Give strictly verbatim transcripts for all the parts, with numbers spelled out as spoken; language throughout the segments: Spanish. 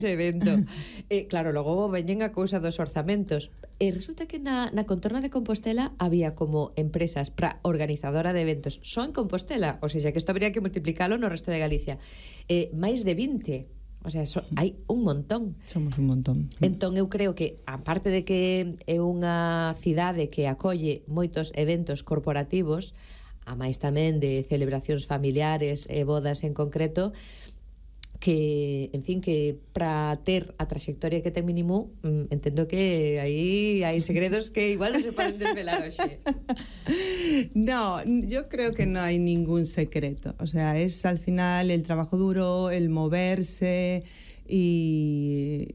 evento. eh, claro, logo veñen a cousa dos orzamentos. E resulta que na, na contorna de Compostela había como empresas para organizadora de eventos só en Compostela, ou seja, que isto habría que multiplicalo no resto de Galicia. Eh, máis de vinte. O sea, so, hai un montón. Somos un montón. Entón eu creo que, aparte de que é unha cidade que acolle moitos eventos corporativos, a máis tamén de celebracións familiares e bodas en concreto, que, en fin, que para ter a trayectoria que ten Minimu, mm, entendo que aí hai segredos que igual non se poden desvelar hoxe. No, yo creo que no hay ningún secreto. O sea, es al final el trabajo duro, el moverse y...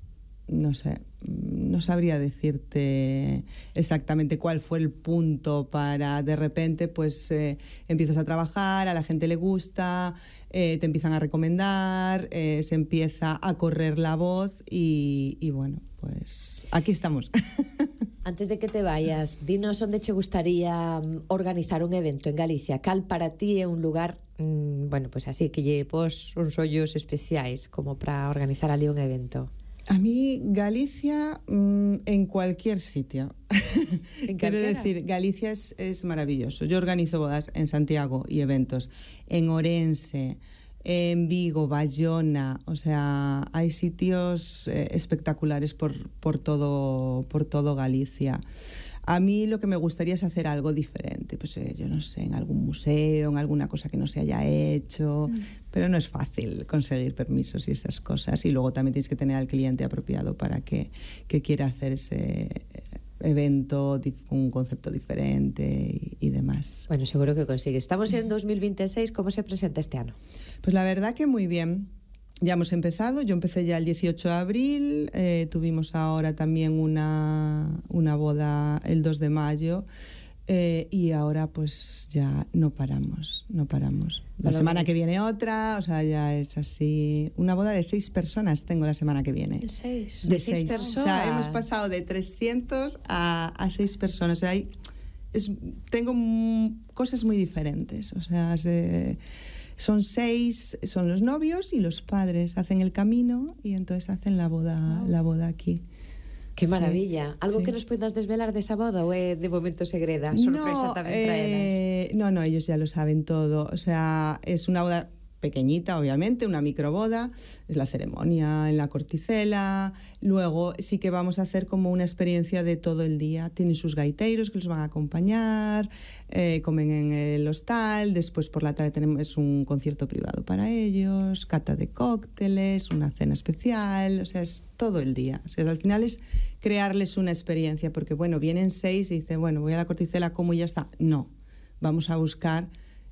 no sé, no sabría decirte exactamente cuál fue el punto para de repente pues eh, empiezas a trabajar, a la gente le gusta, eh, te empiezan a recomendar, eh, se empieza a correr la voz y, y bueno, pues aquí estamos. Antes de que te vayas, dinos onde che gustaría organizar un evento en Galicia. Cal para ti é un lugar, mmm, bueno, pues así que lle pos uns ollos especiais como para organizar ali un evento? A mí Galicia mmm, en cualquier sitio. ¿En Quiero decir, Galicia es, es maravilloso. Yo organizo bodas en Santiago y eventos en Orense, en Vigo, Bayona, o sea, hay sitios eh, espectaculares por, por todo, por todo Galicia. A mí lo que me gustaría es hacer algo diferente, pues eh, yo no sé, en algún museo, en alguna cosa que no se haya hecho, mm. pero no es fácil conseguir permisos y esas cosas. Y luego también tienes que tener al cliente apropiado para que, que quiera hacer ese evento, un concepto diferente y, y demás. Bueno, seguro que consigues. Estamos en dos mil veintiséis, ¿cómo se presenta este año? Pues la verdad que muy bien. Ya hemos empezado, yo empecé ya el dieciocho de abril, eh, tuvimos ahora también una, una boda el dos de mayo eh, y ahora pues ya no paramos, no paramos. La bueno, semana que viene otra, o sea, ya es así. Una boda de seis personas tengo la semana que viene. ¿De seis? De, de seis, seis personas. O sea, hemos pasado de trescientos a, a seis personas. O sea, hay, es, tengo m- cosas muy diferentes, o sea, se... Son seis, son los novios y los padres hacen el camino y entonces hacen la boda, wow. la boda aquí. Qué maravilla. Sí, ¿Algo sí. que nos puedas desvelar de esa boda o es de momento segreda? Sorpresa no, también eh, traerlas. No, no, ellos ya lo saben todo. O sea, es una boda pequeñita, obviamente, una microboda, es la ceremonia en la Corticela, luego sí que vamos a hacer como una experiencia de todo el día, tienen sus gaiteros que los van a acompañar, eh, comen en el hostal, después por la tarde tenemos un concierto privado para ellos, cata de cócteles, una cena especial, o sea, es todo el día, o sea, al final es crearles una experiencia, porque bueno, vienen seis y dicen, bueno, voy a la Corticela, ¿cómo ya está? No, vamos a buscar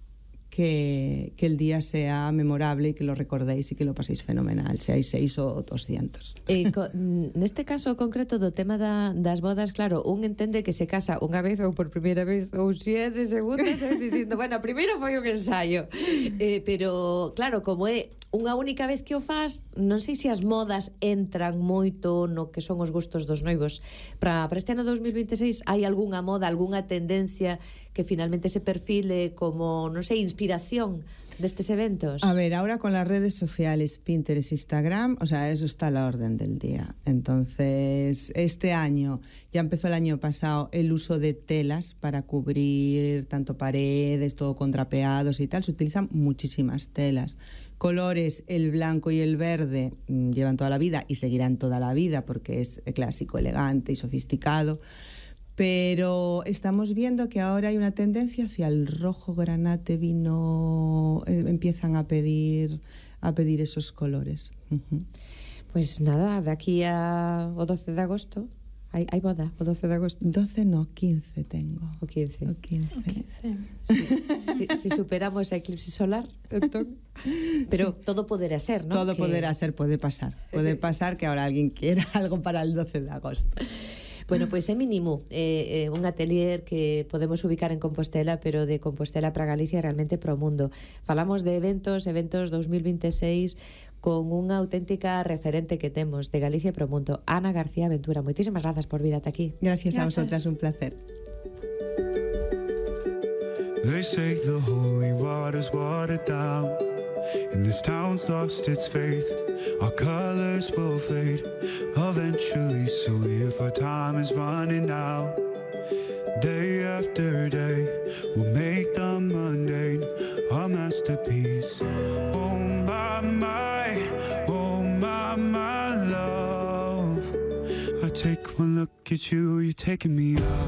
Que, que el día sea memorable y que lo recordéis y que lo paséis fenomenal, seáis seis o doscientos. Eh, co, neste caso concreto do tema da, das bodas, claro, un entende que se casa unha vez ou por primeira vez ou siete segundos e dicindo, bueno, primeiro foi un ensayo, eh, pero claro, como é unha única vez que o faz, non sei se as modas entran moito no que son os gustos dos noivos. Para, para este ano dos mil veintiséis hai algunha moda, algunha tendencia que finalmente se perfile como, non sei, inspiración destes eventos? A ver, ahora con las redes sociales, Pinterest, Instagram, o sea, eso está a la orden del día. Entonces, este año, ya empezó el año pasado, el uso de telas para cubrir tanto paredes, todo con drapeados y tal, se utilizan muchísimas telas. Colores, el blanco y el verde mmm, llevan toda la vida y seguirán toda la vida porque es clásico, elegante y sofisticado. Pero estamos viendo que ahora hay una tendencia hacia el rojo, granate, vino, eh, empiezan a pedir a pedir esos colores. Uh-huh. Pues nada, de aquí a o doce de agosto hai, hai boda, o doce de agosto. doce no, quince tengo. O quince. O quince. O quince. Sí. Si, si superamos a eclipse solar, entón, pero sí. Todo poderá ser, ¿no? Todo que... poderá ser, puede pasar. Puede pasar que ahora alguien quiera algo para el doce de agosto. Bueno, pois pues é Minimu, eh, eh, un atelier que podemos ubicar en Compostela, pero de Compostela para Galicia realmente para o mundo. Falamos de eventos, eventos dos mil veintiséis con unha auténtica referente que temos de Galicia para o mundo, Ana García Ventura. Moitísimas grazas por vir ata aquí. Gracias, gracias a vosotras, un placer. They say the holy water's watered down, And this town's lost its faith. Our colors will fade eventually. So if our time is running out, day after day, we'll make the mundane a masterpiece. Oh my, my, oh my, my love. I take one look at you, you're taking me out.